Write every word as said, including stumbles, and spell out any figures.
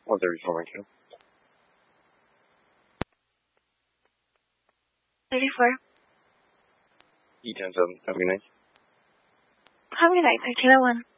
one thirty-four, one two. thirty-four. E ten seven, have a good night. Have a good night, thirteen oh one.